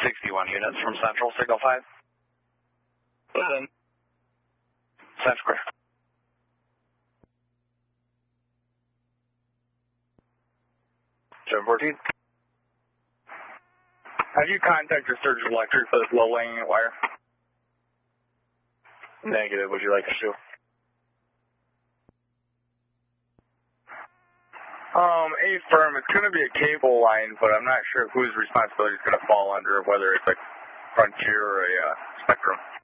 61 units from Central, Signal 5. Sounds clear. 714. Have you contacted Sturgis Electric for this low-hanging wire? Negative. Would you like us to? A-firm, it's going to be a cable line, but I'm not sure whose responsibility it's going to fall under, whether it's a Frontier or a Spectrum.